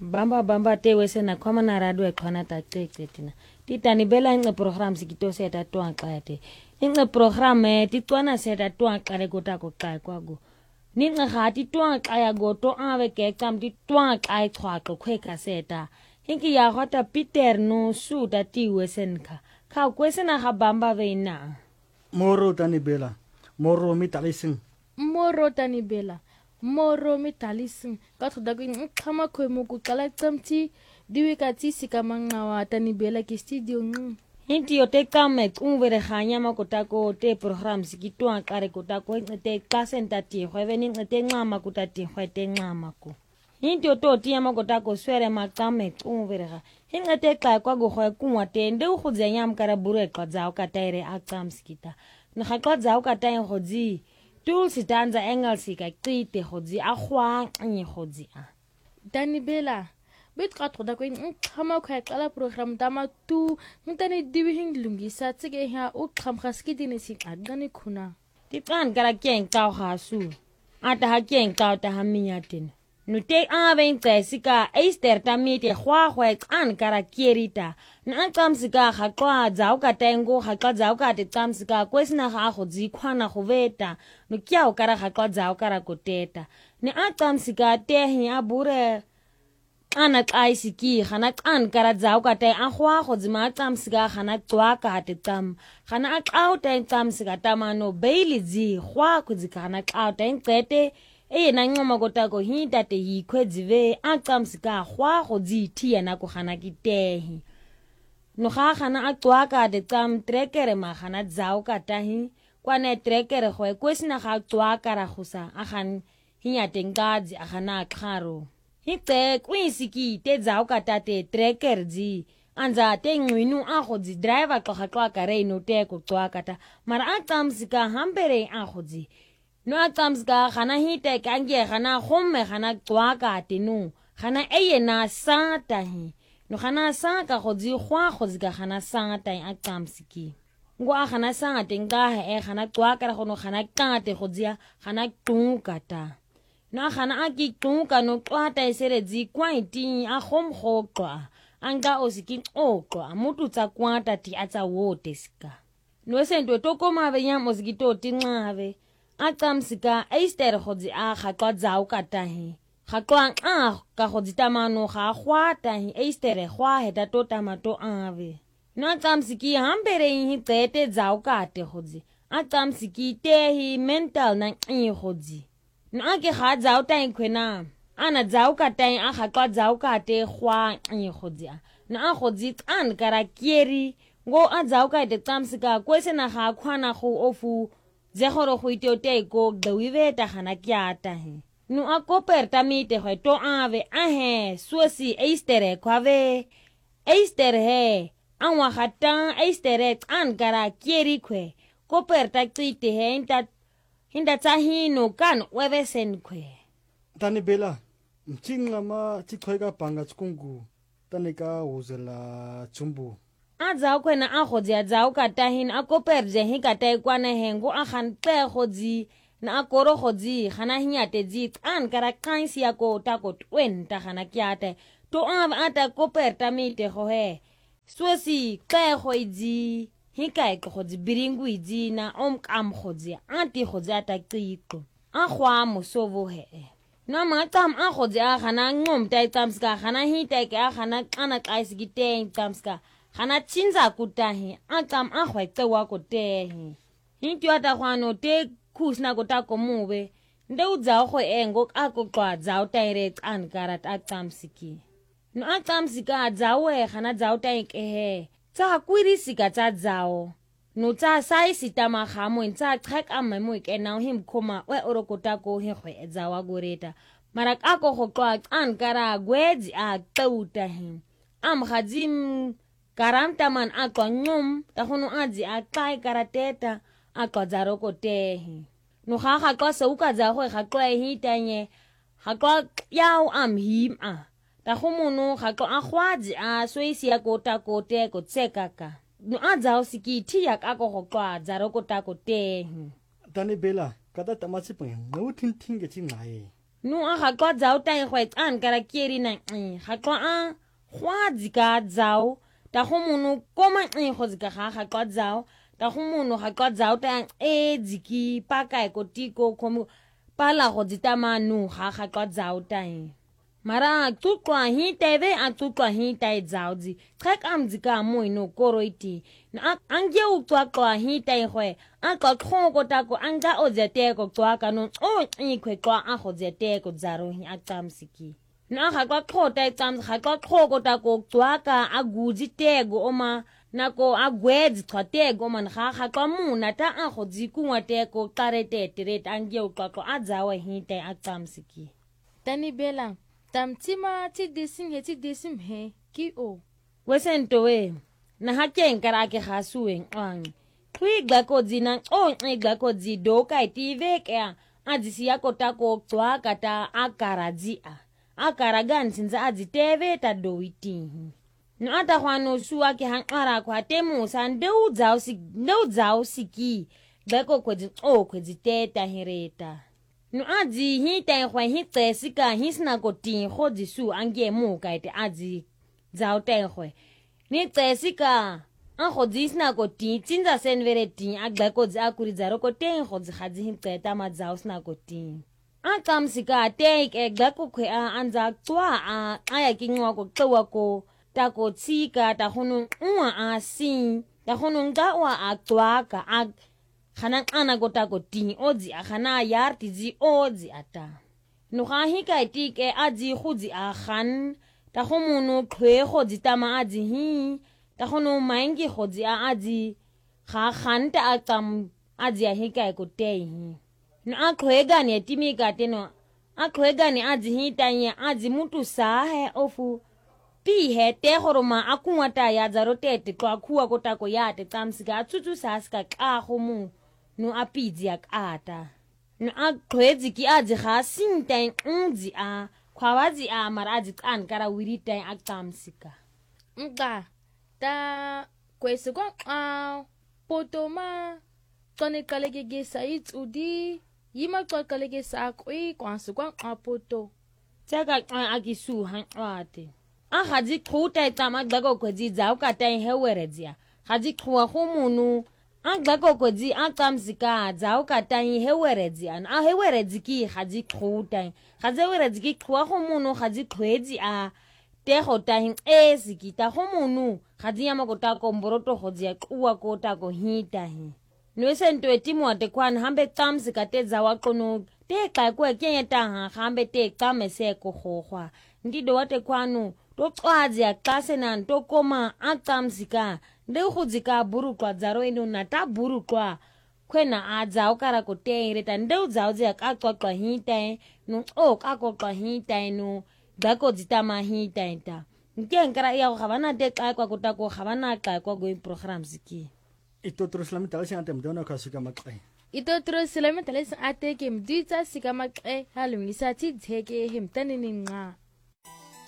Bamba te wesena khoma na radio ekhona tacece tina titani bela ince program sikito seta twanqa te ince program titwana seta twanqa le kota ko xa kwago nince ga titwanqa ya goto ave ke cam titwanqa ichwaqo khweka seta hinki ya hota Peter no suta ti wesenka ka kwesena ga bamba veina moro tani bela moro mitalising moro tani bela moro metalising ka thoda ko nqhama khwemo ku qala tsamti diwe ka tsisi ka mangawa tani bela ke studio hinti yo te kame kumvere khanya makota ko te program sikitwa qare kota ko te klasenta ti khweveni te nqama kutati khwete nqama ko hinti yo to ti makota ko swere makame kumvere ga hinga te xa kwa go khwa kunwa te nde go dzenya mkara bure xa dza ka taire a tsamskita na ga xa dza ka taire godzi tools danza engelsika qite godzi a khwa nyi godzi a tani bela bet ka thoda ko nqhama khwa qala program tama tu ntani diwing lungisa tsige ha o kham khaskidine si qani khuna ti tsan kara keng ka ha su ata ha keng ka ta ha minyatin no te aven tsika eister tamite khwa tsan kara kierita na tsamsika ga qwa dza ka tengo ga qwa dza ka te tsamsika kwesina ga go dzi khwana go veta no kya o kara ga qwa dza kara koteta ne a tsamsika te hi a bure ana qaisiki khana qan kara dza ka te a khwa go dzima tsamsika khana qwa ka te tsam khana a qauta tsamsika tamano beili dzi khwa ku dzikana qauta inqete na ncoma kota ko hinta te yikhwedzive a tsamsika khwa go dzithia na ko khana kitehi no ga khana a qwaka de tsam trekere ma khana dzao ka tahi kwane trekere go kwesina ga qwaka ra khusa a khan hinya tengadzi a khana kharo hitse kwisiki te dzao ka tate trekker dzi anza te ngwinu a go dzi driver ka ka re no te ko qwaka ta mara a tsamsika hambere a go dzi no a tsamsika khana hite kange khana khomme khana qwaka te no khana na sa tahi no khana sa ka go dzi khwa go dzi ka khana sa ta a tsamsiki ngo a khana sa te nga khana qwaka ra go no khana ka te go dzi khana tuka ta no khana a ki tuka no qwata isere dzi kwaiti a khom khoqwa anga osiki oqwa mutu tsa kwata ti atsa wote ska no sento to koma be nya mosgito ti nqave a tsamsika eister godzi a ga qwa dzao ka tahi ga qwa a ka godzi tamano ga khwa tahi eister khwa heta to tamato ave no tsamsiki hambere hi qete dzao ka te godzi a tsamsiki te hi mental na i godzi no a ke ga dzao ta ikhwena ana dzao ka tai a ga qwa dzao ka te khwa i godzi no a godzi tsan kara kieri ngo a dzao ka te tsamsika kwesena ga khwana go ofu zegoro go itote go gwive ta gana kyata he no a koperta mite go to ave a he suosi eistere kwave eister he anwa gata eistere an kara kieri kwe koperta tsite he hinda tsa hino kan wevesen kwe tani bela mchinga ma tsikhoika panga tsukungu tani ka uzela tsumbu a dzao kwena a godzi a dzao ka tahin a koperje hi ka tai kwana hengo a khan tle godzi na a koro godzi khana hinyate dzi tsan kara kansi ya ko ta ko twen ta khana kyate to a ta koperta mite go he suosi tle go idzi hi kai go godzi biringu idzi na kam godzi anti godzi ata qiko a khwa mosovo he no ma tam a godzi a khana ngom tai tsamska khana hi tai ka khana kana qaisiki teng tsamska khana tsinza kutahi akam a khwete wa ko tehi hinti ata khwano te khusna ko ta ko mube nde u dzao go engo a ko qwa dzao direct an karat a tsamsiki no a tsamsika dzao khana dzao ta ke he tsa kwirisika tsa dzao no tsa sai sitama khamo tsa chak a memo ke na him khoma we orokota ko he khwe dzao goreta mara ka ko go qwa an kara gwedzi a tauta hin am khadzim karamta man akwa nyum ta hono adzi akai karateta akwa zaroko tehi no ga qwa se uka za go ga qwa hi tanye ga qwa yao am him a ta homono ga qwa a khwadzi a soisi ya kota kote ko tsekaka no adza osikiti ya ka go qwa zaroko ta ko tehi tani bela kada tamatsi peng no thinge chi ngai nu a ga twa dzao tai go tsan kara keri na ga twa a gwa dzika dzao ta go mono koma go dzika ga twa dzao ta go mono ga twa dzao ta dziki paka ko tiko komo pala go ditama nu ga twa dzao tai mara tutwa hi teve a tutwa hi tai zaudzi trek am dzika mo ino koroiti na ange utwa kwa hi tai hwe a ka khoko ta ko anga o zete ko twa ka no o ikwe kwa a go zete ko zaro hi a tsamsiki na ga kwa khota tsam ga kwa khoko ta ko twa ka a guji tego oma nako a gwedzi twatego man ga kwa muna ta a go dzikunwa teko qarete tirete ange utwa a zawe hi tai a tsamsiki tani bela tamtima ti desim he ki o wesento we na hakeng karake gasueng ang twiga ko dzina o ngiga ko dzido ka tiveke adzisiya kota ko tswa kata akaradzi akaragan sinza adziteve ta doitihi no ata kwano suwa ke hanqara kwa temu sandeu dzao siki beko kwedzi o kwedzi teta hereta no adzi hi tai khwa hi tsesika hi sna ko tin go disu ange mo ka ite adzi dzao tai khwe ni tsesika a go disna ko tin tsinza senvere tin a gba ko dza kuri dzaro ko ten go dzadzi hi tseta ma dzao sna ko tin a tsamsika te ke gba ko khwe a anza tswa a ya kinwa ko twa ko ta ko tsika ta hono nwa a sin ta hono nga wa a tswa ka a khana ana gota ko ting odzi a khana yar tizi odzi ata no ga hi ka tike adzi khudzi a khan ta go mono khwe go ditama adzi hi ta go no maingi godzi a adzi ga khan ta a tsam adzi a hi ka ko te hi no a khwe ga ne timi ka teno a khwe ga ne adzi hi tanye adzi mutu sa he ofu pi he te goroma a kunwata ya zaro tete kwa khuwa kota ko ya te tsamsika tsutsu sa ska ka go mu no apidzi akata no agqwedzi ki adzi ga sintai ndzi a khwawadzi a maradzi kan kara wiritai aktamsika nga ta kwese kwa potoma tsone kalege sa itsudi yima tswa kalege sa kwi kwanse kwa poto tsaka akisu hanwate a gadzi khota tsama gbago kwedzi dzao katai heweredzia gadzi khwa go munu a gbago kwedzi a tsamsika dzao katai heweredzi a heweredzi ki gadzi khota gadzi heweredzi ki khwa go munu gadzi khwedzi a te gota hin sikita go munu gadzi ya makota ko mboroto godzia kuwa kota ko hita hi no sento etimo te kwan hambe tsamsika te dzawa qono te ka kwa kenyeta ha hambe te kamese ko khogwa ndido wate kwanu to tswadzi ya klase nan to koma a tsamsika nde go dzika burukwa dzaro eno na ta burukwa kwena a dzao kara ko te reta nde dzao dzia ka tswakwa hita no o ka ko kwa hita no dako dzitama hita ita nkenkara ya go gabana te ka kwa kota ko gabana ka kwa go programs ki ito troslami talasi ante mdona ka sika makai ito troslami talasi ate ke mditsa sika makai halungisa ti dzeke hemtani ninga